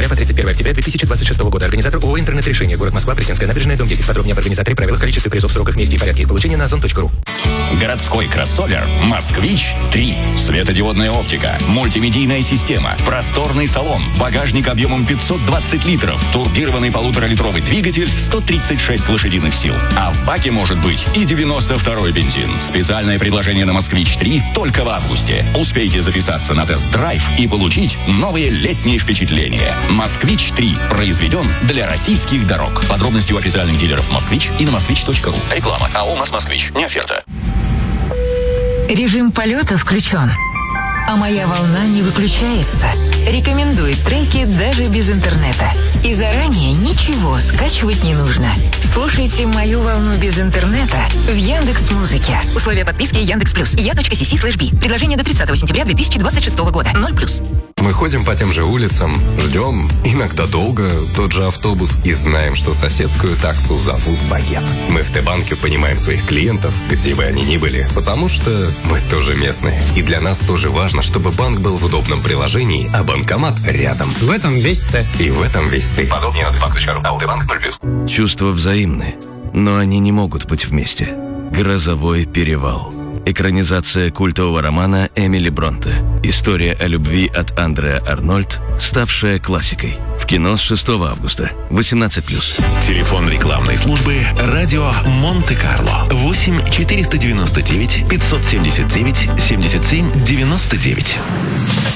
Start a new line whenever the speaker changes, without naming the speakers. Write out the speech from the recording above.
января по 31 октября 2026 года. Организатор ООО «Интернет-решение». Город Москва, Пресненская набережная, дом 10. Подробнее об организаторе, правилах, количестве призов, сроках, месте и порядке их получения на ozon.ru.
Городской кроссовер «Москвич-3». Светодиодная оптика, мультимедийная система, просторный салон, багажник объемом 520 литров, турбированный 1,5-литровый двигатель, 136 лошадиных сил. А в баке может быть и 92-й бензин. Специальное предложение на «Москвич-3» только в августе. Успейте записаться на тест-драйв и получить новые летние впечатления. «Москвич-3» произведен для российских дорог. Подробности у официальных дилеров «Москвич» и на moskvich.ru. Реклама. АО «Москвич». Не оферта.
Режим полета включен, а моя волна не выключается. Рекомендует треки даже без интернета. И заранее ничего скачивать не нужно. Слушайте мою волну без интернета в Яндекс.Музыке. Условия подписки Яндекс.Плюс. Я.cc/b. Предложение до 30 сентября 2026 года. 0+.
Мы ходим по тем же улицам, ждем, иногда долго, тот же автобус и знаем, что соседскую таксу зовут Багет. Мы в Т-банке понимаем своих клиентов, где бы они ни были, потому что мы тоже местные. И для нас тоже важно, чтобы банк был в удобном приложении, а банкомат рядом.
В этом весь Т.
И в этом весь ты.
Подробнее на tbank.ru. АО «Т-банк» 0+.
Чувства взаимны, но они не могут быть вместе. «Грозовой перевал». Экранизация культового романа Эмили Бронте. История о любви от Андреа Арнольд, ставшая классикой. В кино с 6 августа. 18+.
Телефон рекламной службы «Радио Монте-Карло». 8 499 579 77 99.